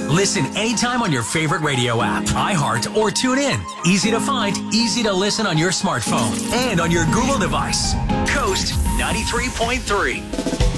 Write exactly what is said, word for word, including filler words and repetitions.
Listen anytime on your favorite radio app, iHeart or TuneIn. Easy to find, easy to listen on your smartphone and on your Google device. Coast ninety-three point three.